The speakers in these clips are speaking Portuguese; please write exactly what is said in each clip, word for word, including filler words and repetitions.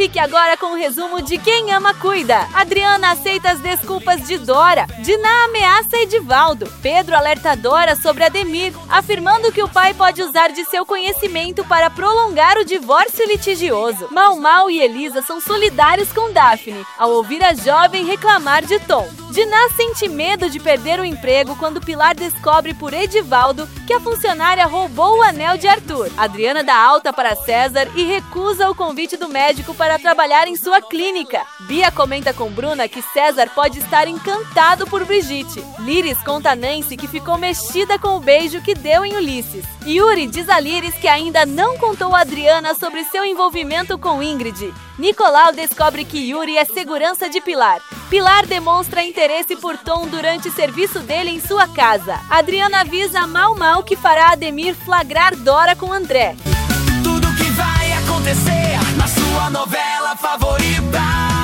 Fique agora com o resumo de Quem Ama Cuida. Adriana aceita as desculpas de Dora. Diná ameaça Edivaldo. Pedro alerta Dora sobre Ademir, afirmando que o pai pode usar de seu conhecimento para prolongar o divórcio litigioso. Mau Mau e Elisa são solidários com Daphne, ao ouvir a jovem reclamar de Tom. Diná sente medo de perder o emprego quando Pilar descobre por Edivaldo que a funcionária roubou o anel de Arthur. Adriana dá alta para César e recusa o convite do médico para trabalhar em sua clínica. Bia comenta com Bruna que César pode estar encantado por Brigitte. Liris conta a Nancy que ficou mexida com o beijo que deu em Ulisses. Yuri diz a Liris que ainda não contou a Adriana sobre seu envolvimento com Ingrid. Nicolau descobre que Yuri é segurança de Pilar. Pilar demonstra interesse por Tom durante o serviço dele em sua casa. Adriana avisa Mau Mau que fará Ademir flagrar Dora com André. Tudo que vai acontecer na sua novela favorita.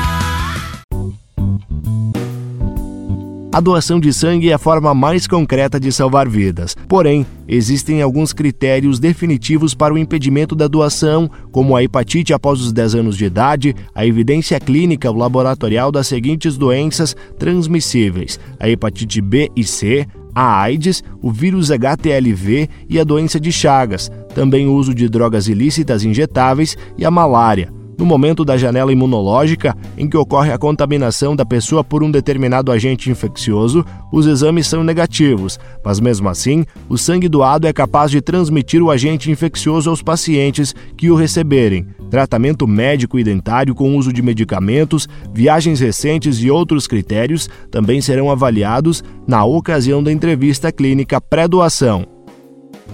A doação de sangue é a forma mais concreta de salvar vidas. Porém, existem alguns critérios definitivos para o impedimento da doação, como a hepatite após os dez anos de idade, a evidência clínica laboratorial das seguintes doenças transmissíveis: a hepatite B e C, a AIDS, o vírus H T L V e a doença de Chagas, também o uso de drogas ilícitas injetáveis e a malária. No momento da janela imunológica, em que ocorre a contaminação da pessoa por um determinado agente infeccioso, os exames são negativos, mas mesmo assim, o sangue doado é capaz de transmitir o agente infeccioso aos pacientes que o receberem. Tratamento médico e dentário com uso de medicamentos, viagens recentes e outros critérios também serão avaliados na ocasião da entrevista clínica pré-doação.